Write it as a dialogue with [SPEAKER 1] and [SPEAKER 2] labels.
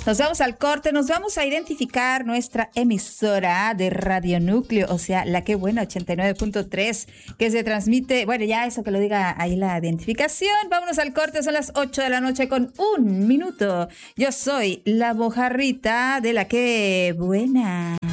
[SPEAKER 1] Nos vamos al corte, nos vamos a identificar nuestra emisora de Radio Núcleo, o sea, la que buena 89.3, que se transmite, bueno, ya eso que lo diga ahí la identificación. Vámonos al corte, son las 8 de la noche con 1 minuto. Yo soy la Mojarrita de la que buena.